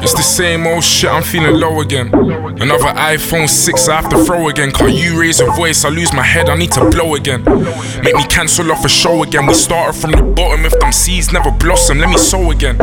It's the same old shit, I'm feeling low again. Another iPhone 6 I have to throw again. Can't you raise a voice, I lose my head, I need to blow again. Make me cancel off a show again. We started from the bottom, if them seeds never blossom, let me sow again.